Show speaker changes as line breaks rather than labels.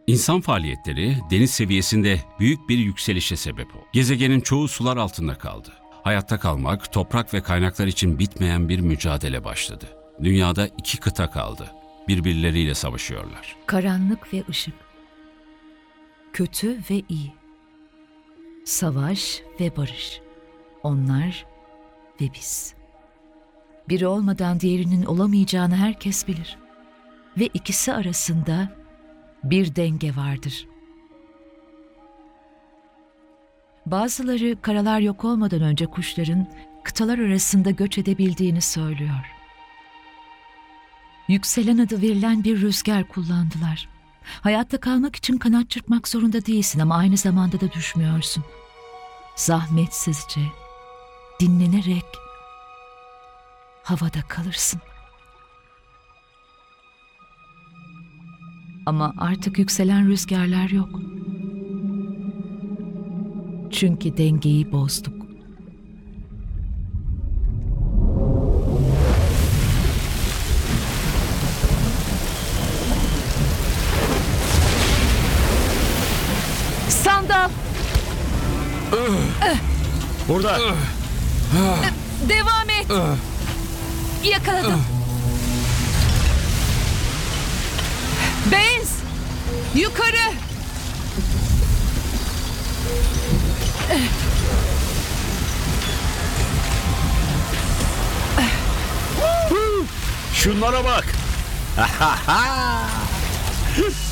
İnsan faaliyetleri deniz seviyesinde büyük bir yükselişe sebep oldu. Gezegenin çoğu sular altında kaldı. Hayatta kalmak, toprak ve kaynaklar için bitmeyen bir mücadele başladı. Dünyada 2 kıta kaldı. Birbirleriyle savaşıyorlar.
Karanlık ve ışık. Kötü ve iyi. Savaş ve barış. Onlar ve biz. Biri olmadan diğerinin olamayacağını herkes bilir. Ve ikisi arasında bir denge vardır. Bazıları karalar yok olmadan önce kuşların kıtalar arasında göç edebildiğini söylüyor. Yükselen adı verilen bir rüzgar kullandılar. Hayatta kalmak için kanat çırpmak zorunda değilsin ama aynı zamanda da düşmüyorsun. Zahmetsizce, dinlenerek havada kalırsın. Ama artık yükselen rüzgarlar yok. Çünkü dengeyi bozduk. Sandal!
Burada.
Devam et! Yakaladım. Bez! Yukarı!
Şunlara bak.